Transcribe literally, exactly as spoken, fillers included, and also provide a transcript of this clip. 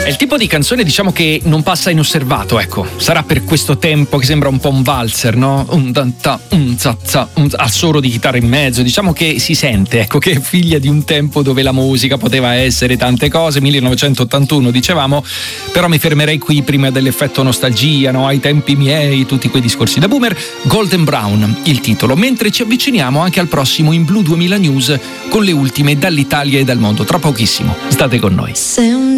il tipo di canzone, diciamo, che non passa inosservato, ecco. Sarà per questo tempo che sembra un po' un valzer, no? Un tanta, un zazza, un al solo di chitarra in mezzo. Diciamo che si sente, ecco, che è figlia di un tempo dove la musica poteva essere tante cose, millenovecentottantuno dicevamo, però mi fermerei qui prima dell'effetto nostalgia, no? Ai tempi miei, tutti quei discorsi da boomer. Golden Brown, il titolo, mentre ci avviciniamo anche al prossimo In Blu duemila News con le ultime dall'Italia e dal mondo. Tra pochissimo, state con noi.